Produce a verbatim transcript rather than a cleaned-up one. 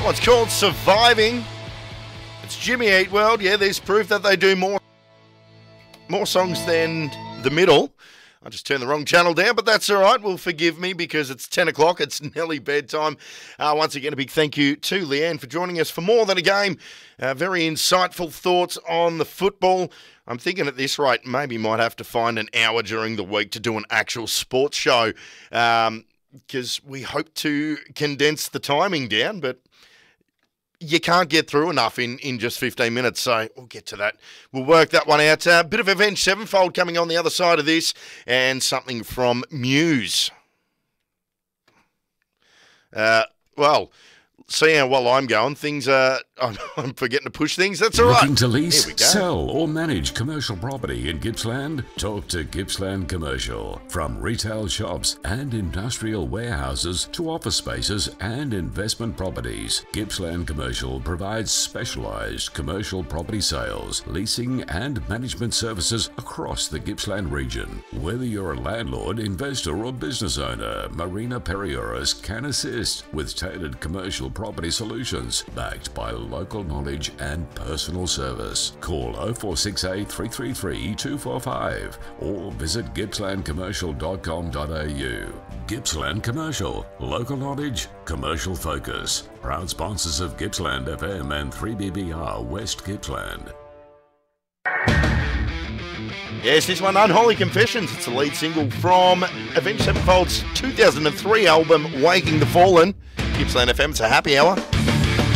What's called Surviving. It's Jimmy Eat World. Yeah, there's proof that they do more more songs than The Middle. I just turned the wrong channel down, but that's all right. Well, forgive me because it's ten o'clock. It's nearly bedtime. Uh, once again, a big thank you to Leanne for joining us for More Than a Game. Uh, very insightful thoughts on the football. I'm thinking at this rate, maybe might have to find an hour during the week to do an actual sports show um, because we hope to condense the timing down, but you can't get through enough in, in just fifteen minutes, so we'll get to that. We'll work that one out. A uh, bit of Avenged Sevenfold coming on the other side of this, and something from Muse. Uh, well, see how well I'm going. Things are, I'm, I'm forgetting to push things. That's all right. Looking to lease, sell, or manage commercial property in Gippsland? Talk to Gippsland Commercial. From retail shops and industrial warehouses to office spaces and investment properties, Gippsland Commercial provides specialised commercial property sales, leasing and management services across the Gippsland region. Whether you're a landlord, investor or business owner, Marina Perioris can assist with tailored commercial property solutions backed by local knowledge and personal service. Call oh four six eight, three three three, two four five or visit gippsland commercial dot com dot a u. Gippsland Commercial, local knowledge, commercial focus. Proud sponsors of Gippsland F M and three B B R West Gippsland. Yes, this one, Unholy Confessions. It's the lead single from Avenged Sevenfold's two thousand three album, Waking the Fallen. Gippsland F M, it's a happy hour.